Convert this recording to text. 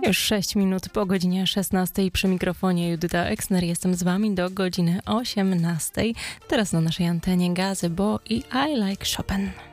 Już 6 minut po godzinie 16 przy mikrofonie Judyta Eksner. Jestem z wami do godziny 18. Teraz na naszej antenie Gazebo i I Like Chopin.